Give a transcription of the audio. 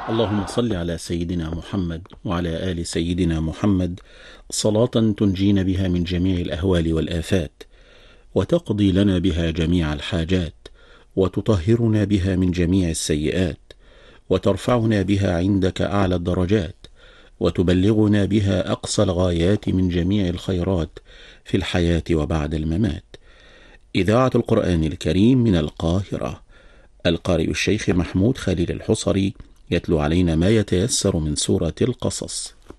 اللهم صل على سيدنا محمد وعلى آل سيدنا محمد صلاة تنجينا بها من جميع الأهوال والآفات، وتقضي لنا بها جميع الحاجات، وتطهرنا بها من جميع السيئات، وترفعنا بها عندك أعلى الدرجات، وتبلغنا بها أقصى الغايات من جميع الخيرات في الحياة وبعد الممات. إذاعة القرآن الكريم من القاهرة. القارئ الشيخ محمود خليل الحصري يتلو علينا ما يتيسر من سورة القصص.